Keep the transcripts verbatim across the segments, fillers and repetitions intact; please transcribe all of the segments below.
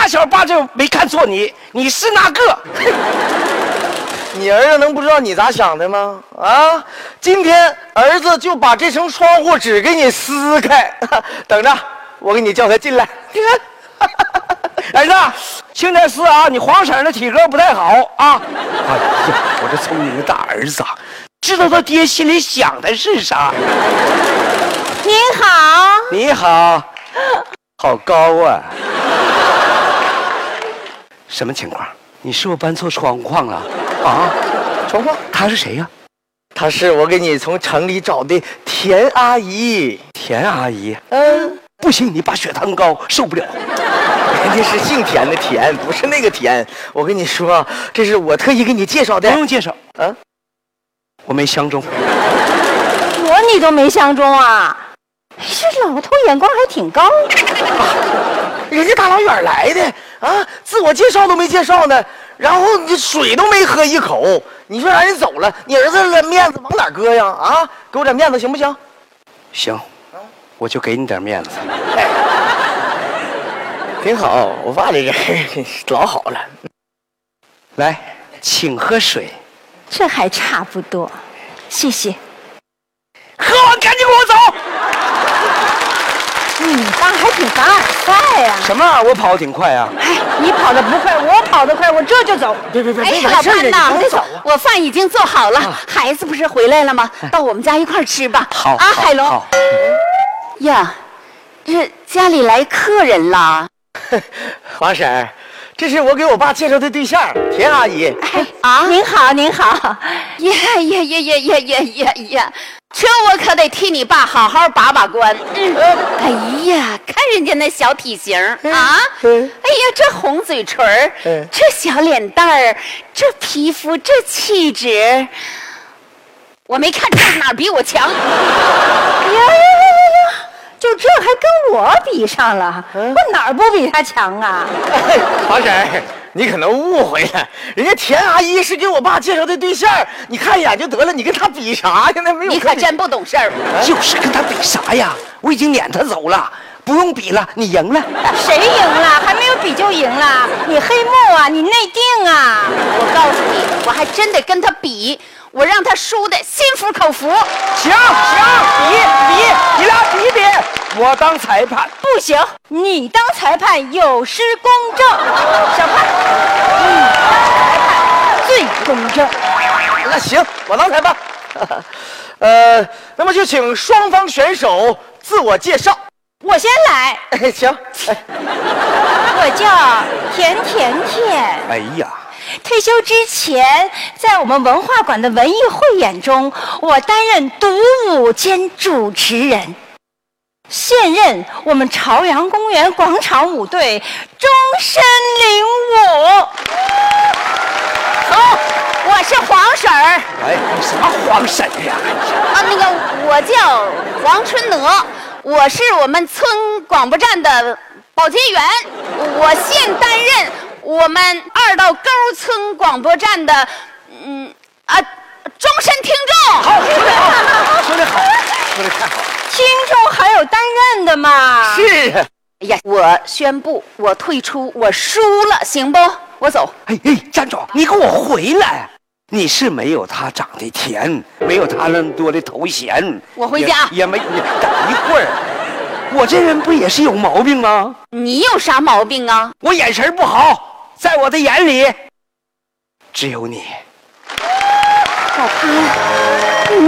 打小爸就没看错你，你是那个。 你儿子能不知道你咋想的吗？啊，今天儿子就把这层窗户纸给你撕开，等着我给你叫他进来。 儿子，现在是啊，你黄婶的体格不太好啊。哎呀，我这聪明的大儿子，知道他爹心里想的是啥。 您好， 你好，好高啊！什么情况？你是不是搬错窗框了？啊， 窗框？ 她是谁呀、啊？ 她是我给你从城里找的田阿姨。 田阿姨？ 嗯， 不行，你把血糖高，受不了。 人家是姓田的田，不是那个田。我跟你说，这是我特意给你介绍的。 不用介绍， 啊， 我没相中。 我你都没相中啊？这老头眼光还挺高。 啊，人家大老远来的啊，自我介绍都没介绍呢，然后你水都没喝一口，你说让人走了，你儿子的面子往哪搁呀？啊，给我点面子行不行？ 行，我就给你点面子。 哎，挺好，我爸这人老好了。 来，请喝水。 这还差不多，谢谢。 喝完赶紧给我走。 你爸还挺凡尔赛呀！ 什么？我跑得挺快啊！ 哎，你跑得不快，我跑得快，我这就走。 别别别！ 哎，老潘呐，我饭已经做好了，孩子不是回来了吗？到我们家一块儿吃吧。 好啊，海龙。呀，这家里来客人了。 黄婶儿，这是我给我爸介绍的对象田阿姨。 哎啊，您好，您好。 呀呀呀呀呀呀呀呀！这我可得替你爸好好把把关。嗯，哎呀，看人家那小体型啊，哎呀，这红嘴唇儿，这小脸蛋儿，这皮肤，这气质，我没看出哪儿比我强。 呀呀呀呀呀！就这还跟我比上了，我哪儿不比他强啊？ 哎，黄婶儿，你可能误会了，人家田阿姨是给我爸介绍的对象，你看一眼就得了，你跟他比啥呀？那没有。 你可真不懂事儿。 就是跟他比啥呀？我已经撵他走了，不用比了，你赢了。 谁赢了？还没有比就赢了？你黑幕啊！你内定啊！ 我告诉你，我还真得跟他比，我让他输的心服口服。 行行，比比，你俩比比，我当裁判。 不行，你当裁判有失公正。小潘，你当裁判最公正。 那行，我当裁判。呃，那么就请双方选手自我介绍。 我先来。 哎，行。哎， 我叫田甜甜。 哎呀， 退休之前，在我们文化馆的文艺汇演中，我担任独舞兼主持人。现任我们朝阳公园广场舞队终身领舞。 好，我是黄婶儿。 哎，什么黄婶呀？ 啊，那个我叫黄春哪，我是我们村广播站的保洁员，我现担任我们二道沟村广播站的嗯啊终身听众。 好，说得好，说得好，说得太好。 听众还有担任的嘛？ 是。 哎呀，我宣布我退出，我输了，行不？我走。 哎哎，站住！你给我回来！你是没有他长得甜，没有他那么多的头衔。 我回家也, 也没你等一会儿。我这人不也是有毛病吗？ 你有啥毛病啊？ 我眼神不好，在我的眼里只有你。 老潘，你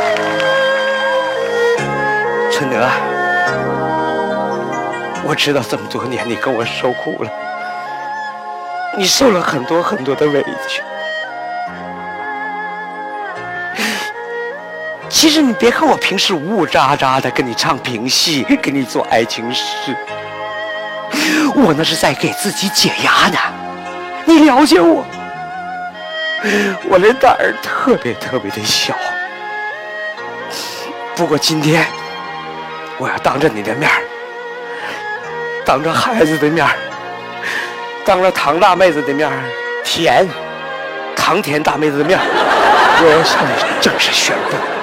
春德，我知道这么多年你跟我受苦了，你受了很多很多的委屈。其实你别看我平时呜呜喳喳的跟你唱评戏，跟你做爱情诗，我那是在给自己解压呢。你了解我，我的胆儿特别特别的小。不过今天我要当着你的面，当着孩子的面，当着唐大妹子的面， 田， 唐田大妹子的面，我要向你正式宣布。